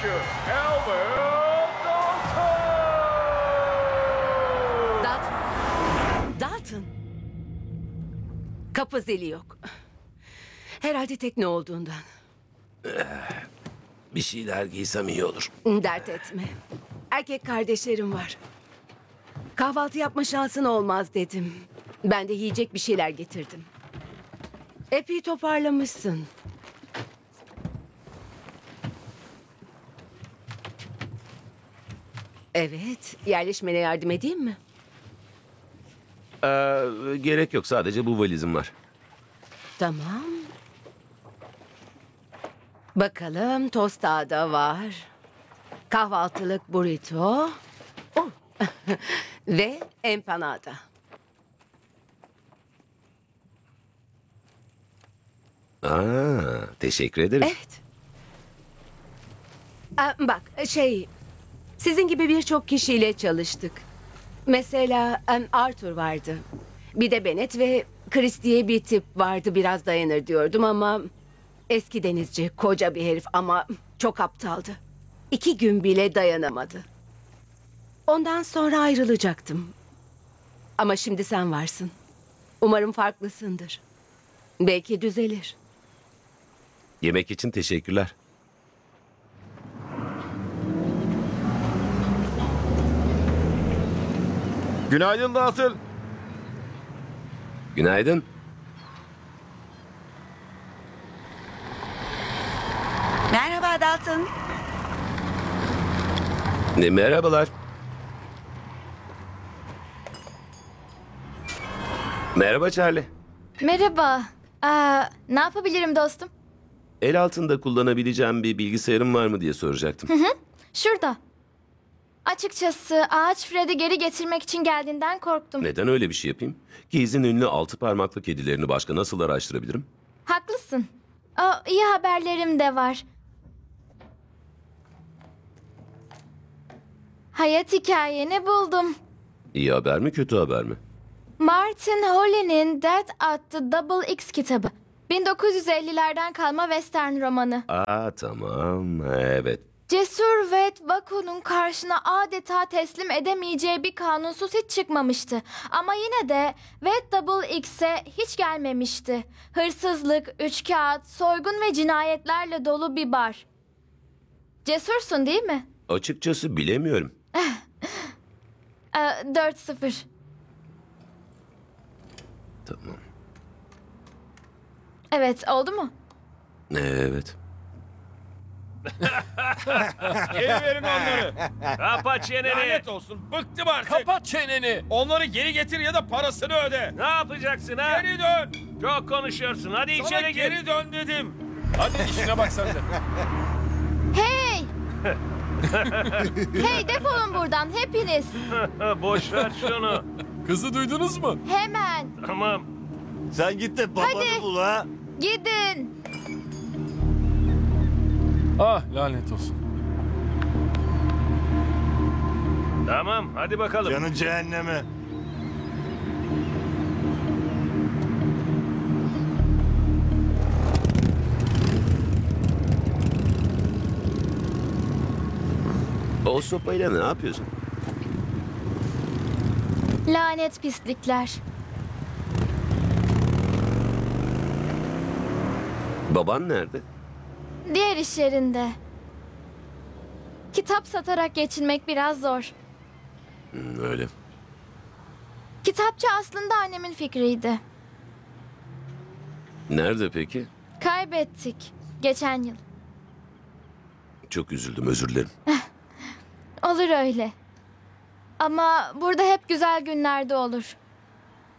oyuncu Elvin Dalton. Dalton. Kapı zili yok. Herhalde tekne olduğundan. Bir şeyler giysem iyi olur. Dert etme. Erkek kardeşlerim var. Kahvaltı yapma şansın olmaz dedim. Ben de yiyecek bir şeyler getirdim. Epey toparlamışsın. Evet, yerleşmene yardım edeyim mi? Gerek yok, sadece bu valizim var. Tamam. Bakalım tostada var. Kahvaltılık burrito. Oh. Ve empanada. Teşekkür ederim. Evet. Bak sizin gibi birçok kişiyle çalıştık. Mesela Arthur vardı. Bir de Bennett ve Chris diye bir tip vardı, biraz dayanır diyordum ama... Eski denizci, koca bir herif ama çok aptaldı. 2 gün bile dayanamadı. Ondan sonra ayrılacaktım. Ama şimdi sen varsın. Umarım farklısındır. Belki düzelir. Yemek için teşekkürler. Günaydın Dalton. Günaydın. Merhaba Dalton. Merhabalar. Merhaba Charlie. Merhaba. Ne yapabilirim dostum? El altında kullanabileceğim bir bilgisayarım var mı diye soracaktım. Şurada. Açıkçası ağaç Fred'i geri getirmek için geldiğinden korktum. Neden öyle bir şey yapayım? Giz'in ünlü 6 parmaklı kedilerini başka nasıl araştırabilirim? Haklısın. İyi haberlerim de var. Hayat hikayeni buldum. İyi haber mi, kötü haber mi? Martin Holley'nin Death adlı Double X kitabı. 1950'lerden kalma western romanı. Tamam, evet. Cesur Wade Waco'nun karşına adeta teslim edemeyeceği bir kanunsuz hiç çıkmamıştı. Ama yine de Wade Double X'e hiç gelmemişti. Hırsızlık, üçkağıt, soygun ve cinayetlerle dolu bir bar. Cesursun değil mi? Açıkçası bilemiyorum. 4-0. Tamam. Evet, oldu mu? Evet. Geri verin onları. Kapa çeneni. Lanet olsun. Bıktım artık. Kapat çeneni. Onları geri getir ya da parasını öde. Ne yapacaksın ha? Geri dön. Çok konuşuyorsun. Hadi Sana içeri gir. geri dön dedim. Hadi işine bak sen de. Hey! Hey, defolun buradan hepiniz. Boş ver şunu. Kızı duydunuz mu? Hemen. Tamam. Sen git de babanı Hadi. bul ha. Gidin. Ah lanet olsun. Tamam. Hadi bakalım. Canın cehenneme. O sopayla ne yapıyorsun? Lanet pislikler. Baban nerede? Diğer iş yerinde. Kitap satarak geçinmek biraz zor. Öyle. Kitapçı aslında annemin fikriydi. Nerede peki? Kaybettik geçen yıl. Çok üzüldüm, özür dilerim. Olur öyle. Ama burada hep güzel günlerde olur.